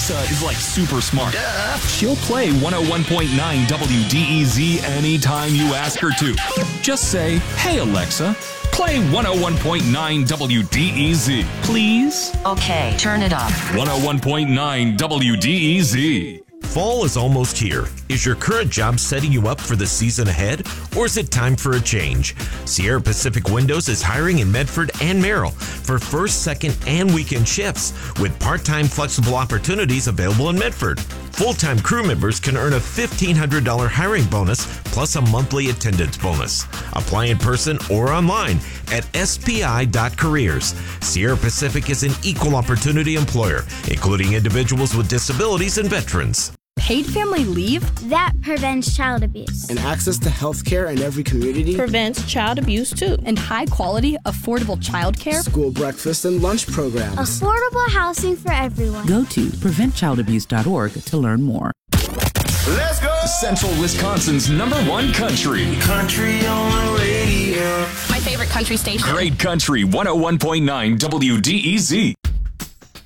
Alexa is like super smart. She'll play 101.9 WDEZ anytime you ask her to. Just say, "Hey Alexa, play 101.9 WDEZ, please." Okay, turn it up. 101.9 WDEZ. Fall is almost here. Is your current job setting you up for the season ahead, or is it time for a change? Sierra Pacific Windows is hiring in Medford and Merrill for first, second, and weekend shifts with part-time flexible opportunities available in Medford. Full-time crew members can earn a $1,500 hiring bonus plus a monthly attendance bonus. Apply in person or online at spi.careers. Sierra Pacific is an equal opportunity employer, including individuals with disabilities and veterans. Paid family leave? That prevents child abuse. And access to health care in every community prevents child abuse too. And high quality, affordable child care? School breakfast and lunch programs. Affordable housing for everyone. Go to preventchildabuse.org to learn more. Let's go! Central Wisconsin's #1 country. Country on the radio. My favorite country station. Great Country 101.9 WDEZ.